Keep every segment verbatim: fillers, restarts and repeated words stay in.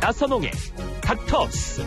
나선홍의 닥터스.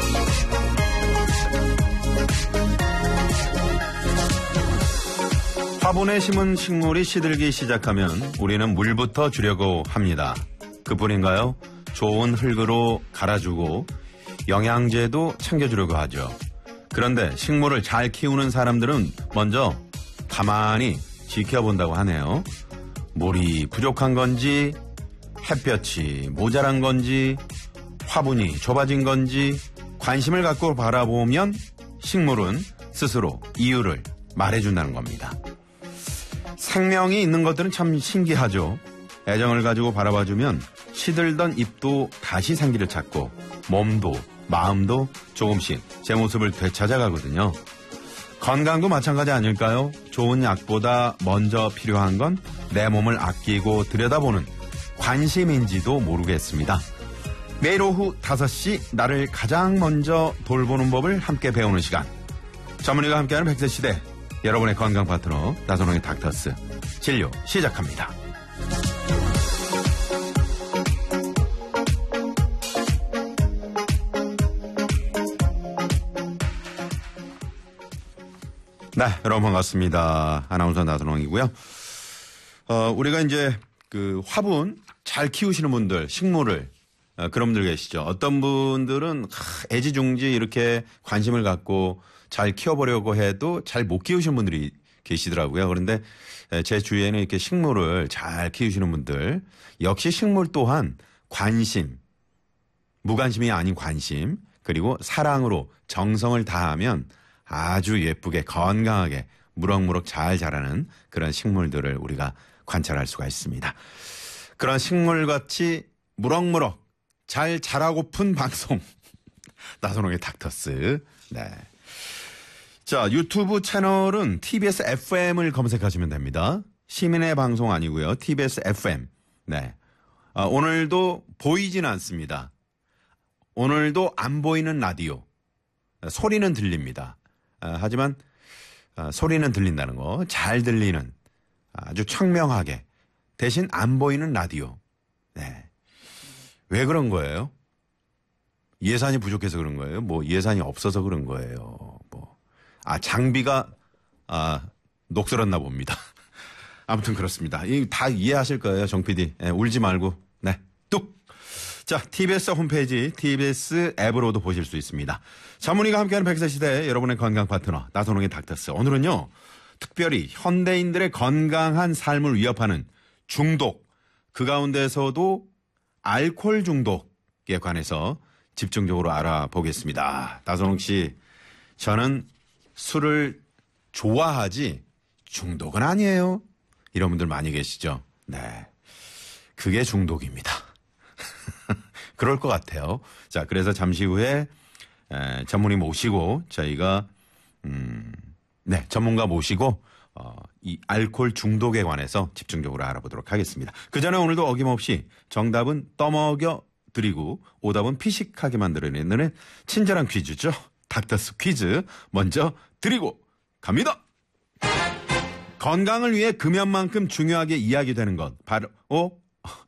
화분에 심은 식물이 시들기 시작하면 우리는 물부터 주려고 합니다. 그뿐인가요? 좋은 흙으로 갈아주고 영양제도 챙겨주려고 하죠. 그런데 식물을 잘 키우는 사람들은 먼저 가만히 지켜본다고 하네요. 물이 부족한 건지, 햇볕이 모자란 건지, 화분이 좁아진 건지 관심을 갖고 바라보면 식물은 스스로 이유를 말해준다는 겁니다. 생명이 있는 것들은 참 신기하죠. 애정을 가지고 바라봐주면 시들던 잎도 다시 생기를 찾고 몸도 마음도 조금씩 제 모습을 되찾아가거든요. 건강도 마찬가지 아닐까요? 좋은 약보다 먼저 필요한 건 내 몸을 아끼고 들여다보는 관심인지도 모르겠습니다. 매일 오후 다섯 시 나를 가장 먼저 돌보는 법을 함께 배우는 시간. 전문의가 함께하는 백세 시대, 여러분의 건강 파트너 나선홍의 닥터스 진료 시작합니다. 네, 여러분 반갑습니다. 아나운서 나선홍이고요. 어, 우리가 이제 그 화분 잘 키우시는 분들, 식물을 어, 그런 분들 계시죠. 어떤 분들은 하, 애지중지 이렇게 관심을 갖고 잘 키워보려고 해도 잘 못 키우시는 분들이 계시더라고요. 그런데 제 주위에는 이렇게 식물을 잘 키우시는 분들, 역시 식물 또한 관심, 무관심이 아닌 관심, 그리고 사랑으로 정성을 다하면 아주 예쁘게 건강하게 무럭무럭 잘 자라는 그런 식물들을 우리가 관찰할 수가 있습니다. 그런 식물같이 무럭무럭 잘 자라고픈 방송 나선홍의 닥터스. 네. 자, 유튜브 채널은 티비에스 에프엠을 검색하시면 됩니다. 시민의 방송 아니고요. 티비에스 에프엠. 네. 아, 오늘도 보이지는 않습니다. 오늘도 안 보이는 라디오. 소리는 들립니다. 아, 하지만 아, 소리는 들린다는 거. 잘 들리는 아주 청명하게 대신 안 보이는 라디오. 네. 왜 그런 거예요? 예산이 부족해서 그런 거예요? 뭐 예산이 없어서 그런 거예요? 뭐. 아, 장비가 아, 녹슬었나 봅니다. 아무튼 그렇습니다. 이 다 이해하실 거예요, 정 피디. 네, 울지 말고. 네. 뚝. 자, 티비에스 홈페이지, 티비에스 앱으로도 보실 수 있습니다. 전문의가 함께하는 백세 시대, 여러분의 건강 파트너 나선홍의 닥터스. 오늘은요, 특별히 현대인들의 건강한 삶을 위협하는 중독, 그 가운데서도 알코올 중독에 관해서 집중적으로 알아보겠습니다. 나선홍 씨, 저는 술을 좋아하지 중독은 아니에요. 이런 분들 많이 계시죠? 네. 그게 중독입니다. 그럴 것 같아요. 자, 그래서 잠시 후에 에, 전문의 모시고 저희가 음, 네, 전문가 모시고 어, 이 알코올 중독에 관해서 집중적으로 알아보도록 하겠습니다. 그 전에 오늘도 어김없이 정답은 떠먹여 드리고 오답은 피식하게 만들어내는 친절한 퀴즈죠. 닥터스 퀴즈 먼저 드리고 갑니다. 건강을 위해 금연만큼 중요하게 이야기되는 것 바로